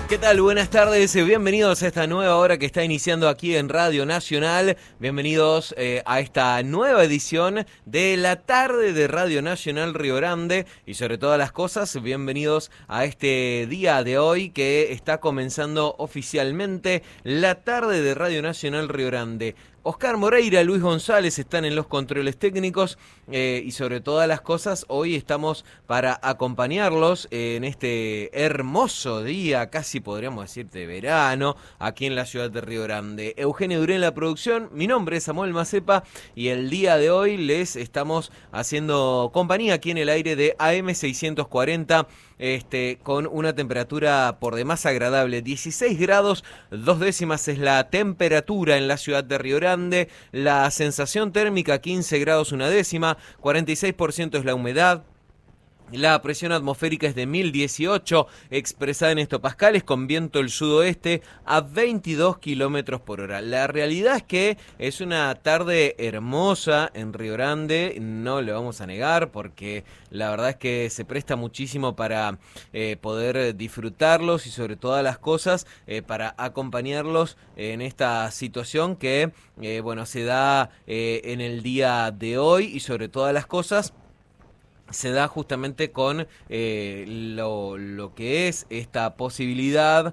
¿Qué tal? Buenas tardes, bienvenidos a esta nueva hora que está iniciando aquí en Radio Nacional. Bienvenidos a esta nueva edición de la tarde de Radio Nacional Río Grande y sobre todas las cosas, bienvenidos a este día de hoy que está comenzando oficialmente la tarde de Radio Nacional Río Grande. Oscar Moreira, Luis González están en los controles técnicos y sobre todas las cosas hoy estamos para acompañarlos en este hermoso día, casi podríamos decir de verano, aquí en la ciudad de Río Grande. Eugenio Duré en la producción, mi nombre es Samuel Macepa y el día de hoy les estamos haciendo compañía aquí en el aire de AM 640 con una temperatura por demás agradable, 16 grados, 2 décimas es la temperatura en la ciudad de Río Grande, la sensación térmica 15 grados 1 décima, 46% es la humedad. La presión atmosférica es de 1018, expresada en hectopascales, con viento del sudoeste a 22 kilómetros por hora. La realidad es que es una tarde hermosa en Río Grande, no le vamos a negar, porque la verdad es que se presta muchísimo para poder disfrutarlos y sobre todas las cosas para acompañarlos en esta situación que se da en el día de hoy y sobre todas las cosas se da justamente con lo que es esta posibilidad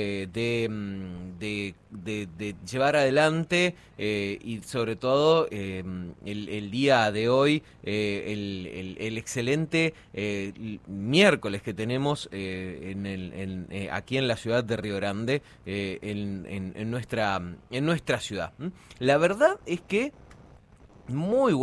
de llevar adelante y sobre todo el día de hoy, el excelente miércoles que tenemos aquí en la ciudad de Río Grande, en nuestra ciudad. La verdad es que muy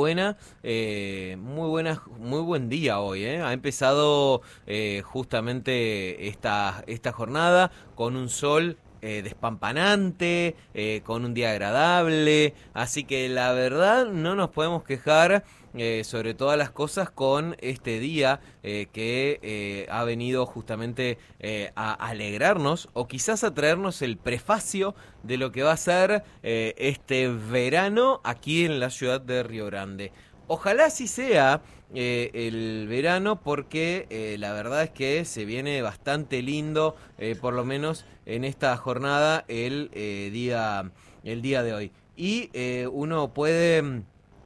buen día hoy, ¿eh? Ha empezado justamente esta jornada con un sol despampanante, con un día agradable, así que la verdad no nos podemos quejar sobre todas las cosas con este día que ha venido justamente a alegrarnos o quizás a traernos el prefacio de lo que va a ser este verano aquí en la ciudad de Río Grande. Ojalá así sea el verano porque la verdad es que se viene bastante lindo, por lo menos en esta jornada el día de hoy. Y uno puede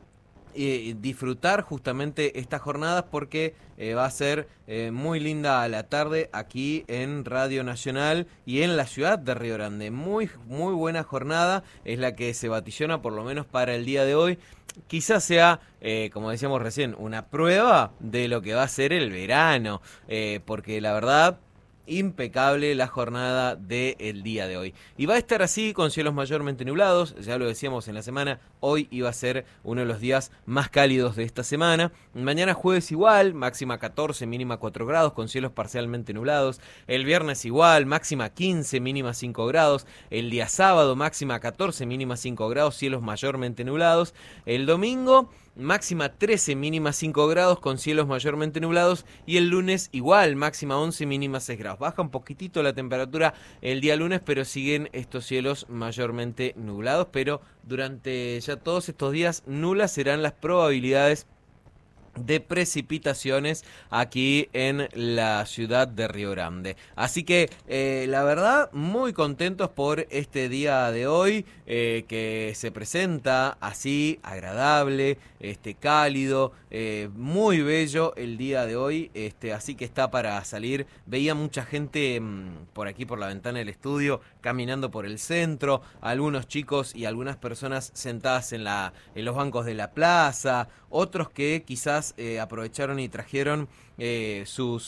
disfrutar justamente estas jornadas porque va a ser muy linda la tarde aquí en Radio Nacional y en la ciudad de Río Grande. Muy buena jornada es la que se vaticiona por lo menos para el día de hoy. Quizás sea, como decíamos recién, una prueba de lo que va a ser el verano, porque la verdad, impecable la jornada del día de hoy. Y va a estar así con cielos mayormente nublados, ya lo decíamos en la semana, hoy iba a ser uno de los días más cálidos de esta semana. Mañana jueves igual, máxima 14, mínima 4 grados, con cielos parcialmente nublados. El viernes igual, máxima 15, mínima 5 grados. El día sábado, máxima 14, mínima 5 grados, cielos mayormente nublados. El domingo, máxima 13, mínima 5 grados con cielos mayormente nublados y el lunes igual, máxima 11, mínima 6 grados. Baja un poquitito la temperatura el día lunes, pero siguen estos cielos mayormente nublados, pero durante ya todos estos días nulas serán las probabilidades de precipitaciones aquí en la ciudad de Río Grande. Así que la verdad muy contentos por este día de hoy que se presenta así agradable, cálido, muy bello el día de hoy, así que está para salir. Veía mucha gente por aquí por la ventana del estudio caminando por el centro, algunos chicos y algunas personas sentadas en los bancos de la plaza, otros que quizás aprovecharon y trajeron su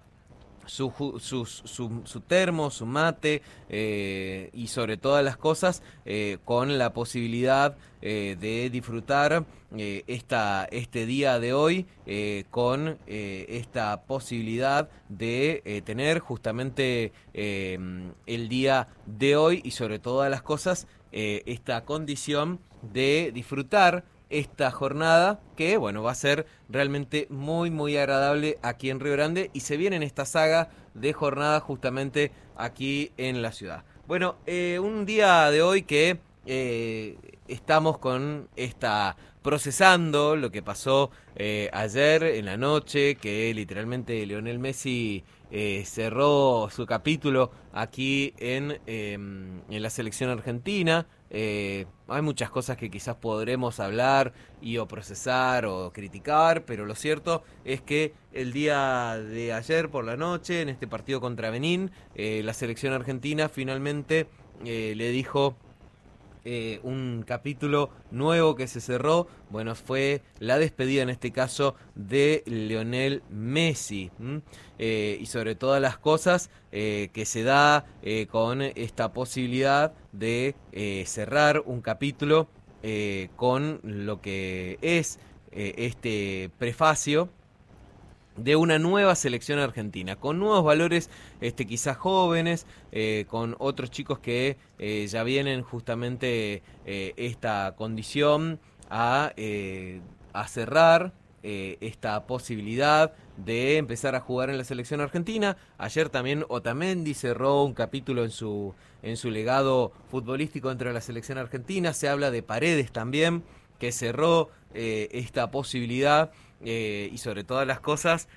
termo, su mate y sobre todas las cosas con la posibilidad de disfrutar este día de hoy con esta posibilidad de tener justamente el día de hoy y sobre todas las cosas esta condición de disfrutar esta jornada que va a ser realmente muy agradable aquí en Río Grande y se viene en esta saga de jornadas justamente aquí en la ciudad. Bueno, un día de hoy que estamos con procesando lo que pasó ayer en la noche, que literalmente Lionel Messi cerró su capítulo aquí en la selección argentina. Hay muchas cosas que quizás podremos hablar y o procesar o criticar, pero lo cierto es que el día de ayer por la noche, en este partido contra Benín, la selección argentina finalmente le dijo un capítulo nuevo que se cerró. Bueno, fue la despedida en este caso de Lionel Messi. Y sobre todas las cosas que se da con esta posibilidad de cerrar un capítulo con lo que es este prefacio de una nueva selección argentina, con nuevos valores, quizás jóvenes, con otros chicos que ya vienen justamente esta condición a cerrar esta posibilidad de empezar a jugar en la selección argentina. Ayer también Otamendi cerró un capítulo en su legado futbolístico dentro de la selección argentina. Se habla de Paredes también, que cerró esta posibilidad. Y sobre todas las cosas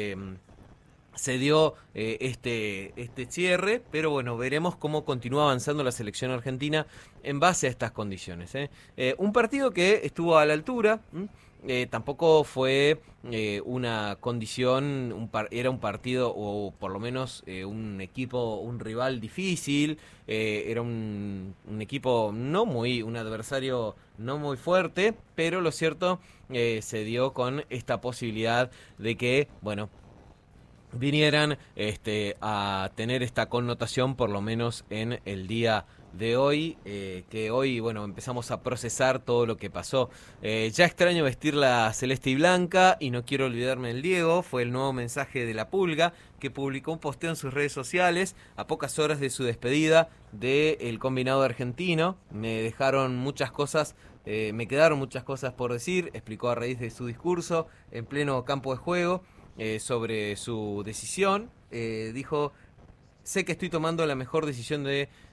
se dio este cierre, pero bueno, veremos cómo continúa avanzando la selección argentina en base a estas condiciones. Un partido que estuvo a la altura. Tampoco fue una condición, era un partido o por lo menos un equipo, un rival difícil, era un equipo un adversario no muy fuerte, pero lo cierto se dio con esta posibilidad de que, bueno, vinieran a tener esta connotación por lo menos en el día de hoy, que hoy, bueno, empezamos a procesar todo lo que pasó. Ya extraño vestir la celeste y blanca y no quiero olvidarme del Diego, fue el nuevo mensaje de la Pulga, que publicó un posteo en sus redes sociales a pocas horas de su despedida del combinado argentino. Me dejaron muchas cosas, me quedaron muchas cosas por decir, explicó a raíz de su discurso en pleno campo de juego sobre su decisión. Dijo: sé que estoy tomando la mejor decisión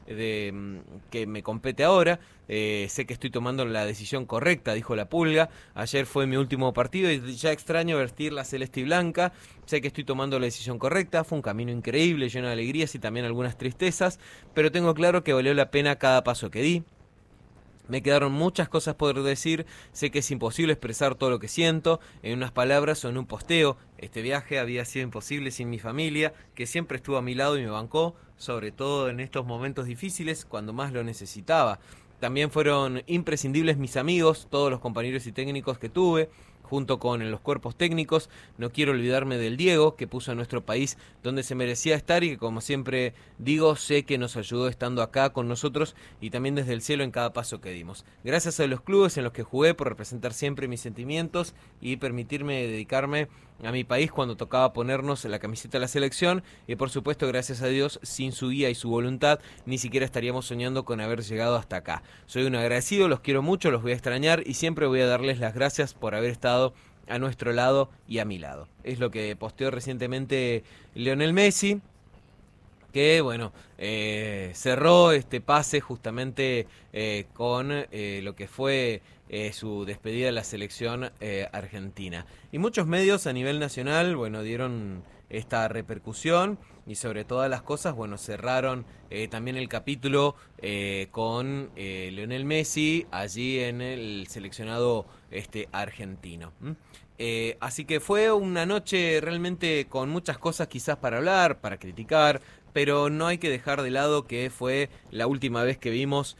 que me compete ahora. Sé que estoy tomando la decisión correcta, dijo la Pulga. Ayer fue mi último partido y ya extraño vestir la celeste y blanca. Sé que estoy tomando la decisión correcta. Fue un camino increíble, lleno de alegrías y también algunas tristezas, pero tengo claro que valió la pena cada paso que di. Me quedaron muchas cosas por decir, sé que es imposible expresar todo lo que siento en unas palabras o en un posteo. Este viaje había sido imposible sin mi familia, que siempre estuvo a mi lado y me bancó, sobre todo en estos momentos difíciles, cuando más lo necesitaba. También fueron imprescindibles mis amigos, todos los compañeros y técnicos que tuve, junto con los cuerpos técnicos. No quiero olvidarme del Diego, que puso a nuestro país donde se merecía estar y que, como siempre digo, sé que nos ayudó estando acá con nosotros y también desde el cielo en cada paso que dimos. Gracias a los clubes en los que jugué por representar siempre mis sentimientos y permitirme dedicarme a mi país cuando tocaba ponernos la camiseta de la selección, y por supuesto, gracias a Dios, sin su guía y su voluntad ni siquiera estaríamos soñando con haber llegado hasta acá. Soy un agradecido, los quiero mucho, los voy a extrañar y siempre voy a darles las gracias por haber estado a nuestro lado y a mi lado. Es lo que posteó recientemente Lionel Messi, que bueno, cerró este pase justamente con lo que fue su despedida de la selección argentina. Y muchos medios a nivel nacional, bueno, dieron esta repercusión y sobre todas las cosas, bueno, cerraron también el capítulo con Lionel Messi allí en el seleccionado argentino. Así que fue una noche realmente con muchas cosas quizás para hablar, para criticar, pero no hay que dejar de lado que fue la última vez que vimos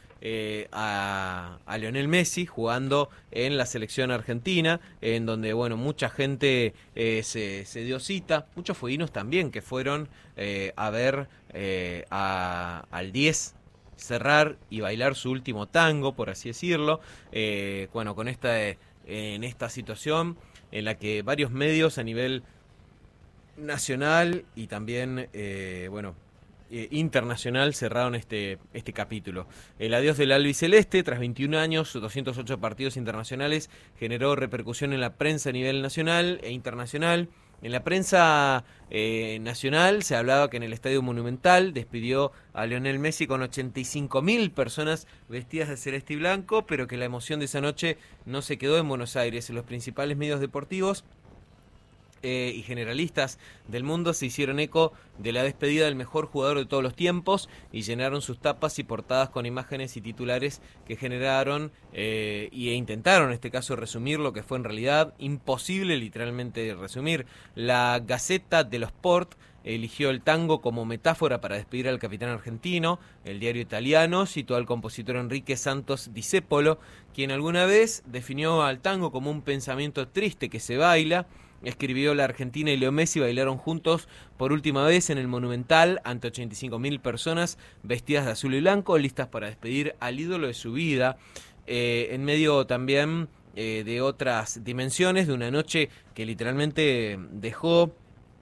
a Lionel Messi jugando en la selección argentina, en donde, bueno, mucha gente se dio cita, muchos fueguinos también que fueron a ver al 10 cerrar y bailar su último tango, por así decirlo. Bueno, con en esta situación en la que varios medios a nivel nacional y también, internacional cerraron este capítulo. El adiós del albiceleste, tras 21 años, 208 partidos internacionales, generó repercusión en la prensa a nivel nacional e internacional. En la prensa nacional se hablaba que en el Estadio Monumental despidió a Lionel Messi con 85.000 personas vestidas de celeste y blanco, pero que la emoción de esa noche no se quedó en Buenos Aires. En los principales medios deportivos y generalistas del mundo se hicieron eco de la despedida del mejor jugador de todos los tiempos y llenaron sus tapas y portadas con imágenes y titulares que generaron e intentaron en este caso resumir lo que fue en realidad imposible literalmente resumir. La Gazzetta dello Sport eligió el tango como metáfora para despedir al capitán argentino. El diario italiano citó al compositor Enrique Santos Discépolo, quien alguna vez definió al tango como un pensamiento triste que se baila. Escribió: la Argentina y Leo Messi bailaron juntos por última vez en el Monumental ante 85.000 personas vestidas de azul y blanco, listas para despedir al ídolo de su vida. En medio también de otras dimensiones, de una noche que literalmente dejó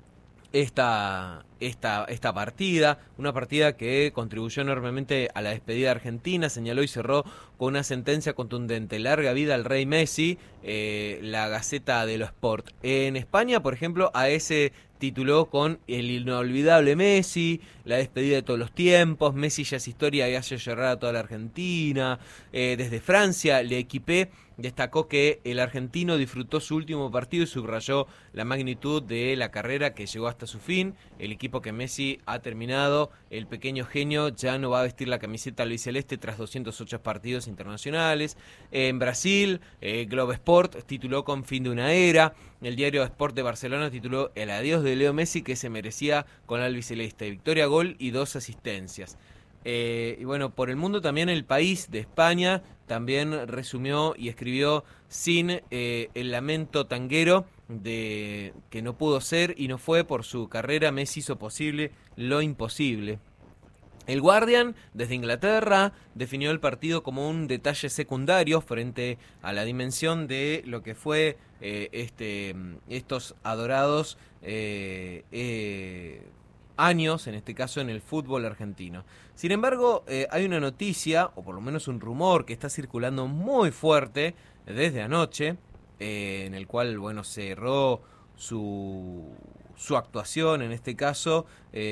esta partida, una partida que contribuyó enormemente a la despedida argentina, señaló y cerró con una sentencia contundente: larga vida al rey Messi, la Gaceta de los Sport. En España, por ejemplo, AS tituló con el inolvidable Messi, la despedida de todos los tiempos, Messi ya es historia y hace llorar a toda la Argentina. Desde Francia, L'Equipe destacó que el argentino disfrutó su último partido y subrayó la magnitud de la carrera que llegó hasta su fin. El equipo que Messi ha terminado, el pequeño genio ya no va a vestir la camiseta albiceleste tras 208 partidos internacionales. En Brasil, Globo Sport tituló con fin de una era. El diario Sport de Barcelona tituló el adiós de Leo Messi que se merecía con la albiceleste. Victoria, gol y 2 asistencias. Y bueno, por el mundo también El País de España también resumió y escribió sin el lamento tanguero de que no pudo ser y no fue por su carrera. Messi hizo posible lo imposible. El Guardian, desde Inglaterra, definió el partido como un detalle secundario frente a la dimensión de lo que fue estos adorados años, en este caso en el fútbol argentino. Sin embargo, hay una noticia, o por lo menos un rumor, que está circulando muy fuerte desde anoche, en el cual, bueno, cerró su actuación, en este caso,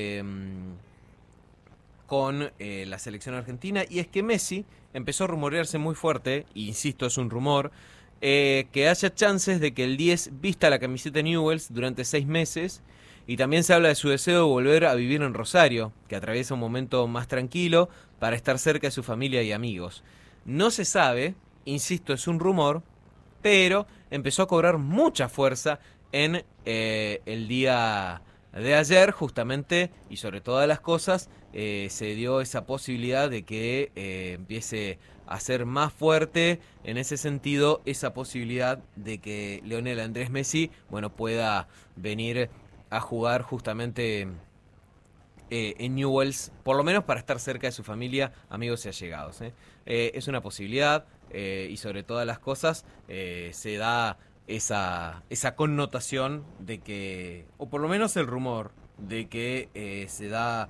con la selección argentina, y es que Messi empezó a rumorearse muy fuerte, e insisto, es un rumor, que haya chances de que el 10 vista la camiseta Newell's durante 6 meses. Y también se habla de su deseo de volver a vivir en Rosario, que atraviesa un momento más tranquilo para estar cerca de su familia y amigos. No se sabe, insisto, es un rumor, pero empezó a cobrar mucha fuerza en el día de ayer, justamente, y sobre todas las cosas, se dio esa posibilidad de que empiece a ser más fuerte en ese sentido, esa posibilidad de que Lionel Andrés Messi, bueno, pueda venir a jugar justamente en Newell's, por lo menos para estar cerca de su familia, amigos y allegados. Es una posibilidad y sobre todas las cosas se da esa connotación de que, o por lo menos el rumor, de que se da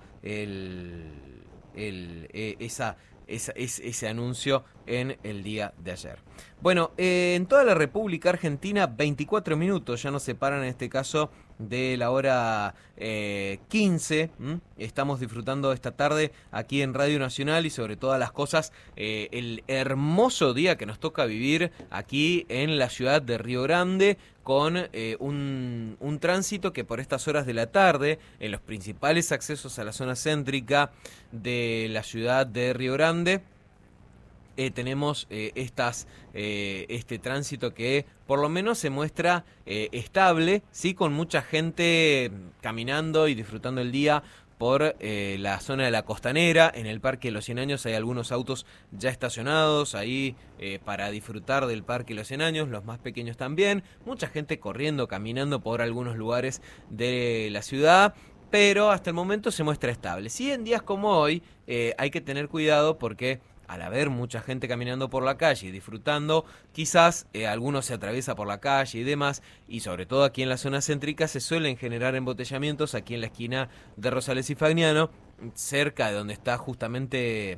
ese anuncio en el día de ayer. Bueno, en toda la República Argentina, 24 minutos ya nos separan en este caso de la hora 15. Estamos disfrutando esta tarde aquí en Radio Nacional y sobre todas las cosas el hermoso día que nos toca vivir aquí en la ciudad de Río Grande, con un tránsito que por estas horas de la tarde, en los principales accesos a la zona céntrica de la ciudad de Río Grande, tenemos este tránsito que por lo menos se muestra estable, sí, con mucha gente caminando y disfrutando el día por la zona de la Costanera. En el Parque de los 100 Años hay algunos autos ya estacionados ahí para disfrutar del Parque de los 100 Años, los más pequeños también. Mucha gente corriendo, caminando por algunos lugares de la ciudad, pero hasta el momento se muestra estable. Sí, en días como hoy hay que tener cuidado porque al haber mucha gente caminando por la calle y disfrutando, quizás algunos se atraviesa por la calle y demás, y sobre todo aquí en la zona céntrica se suelen generar embotellamientos aquí en la esquina de Rosales y Fagnano, cerca de donde está justamente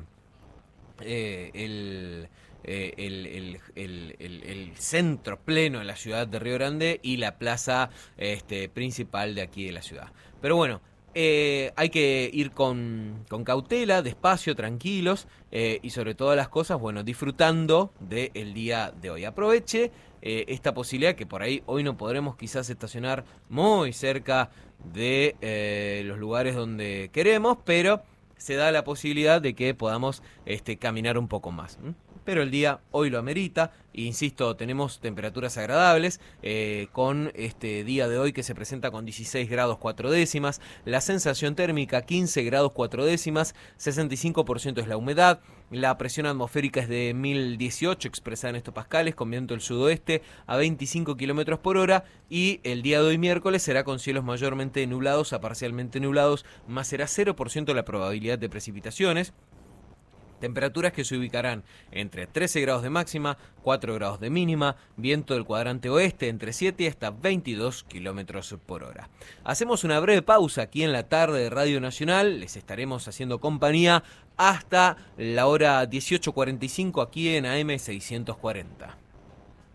el centro pleno de la ciudad de Río Grande y la plaza principal de aquí de la ciudad. Pero bueno, Hay que ir con cautela, despacio, tranquilos y sobre todas las cosas, bueno, disfrutando del día de hoy. Aproveche esta posibilidad que por ahí hoy no podremos quizás estacionar muy cerca de los lugares donde queremos, pero se da la posibilidad de que podamos caminar un poco más. Pero el día hoy lo amerita. E insisto, tenemos temperaturas agradables con este día de hoy que se presenta con 16 grados 4 décimas, la sensación térmica 15 grados 4 décimas, 65% es la humedad, la presión atmosférica es de 1018 expresada en hectopascales con viento del sudoeste a 25 kilómetros por hora y el día de hoy miércoles será con cielos mayormente nublados a parcialmente nublados, más será 0% la probabilidad de precipitaciones. Temperaturas que se ubicarán entre 13 grados de máxima, 4 grados de mínima, viento del cuadrante oeste entre 7 y hasta 22 kilómetros por hora. Hacemos una breve pausa aquí en la tarde de Radio Nacional, les estaremos haciendo compañía hasta la hora 18:45 aquí en AM 640.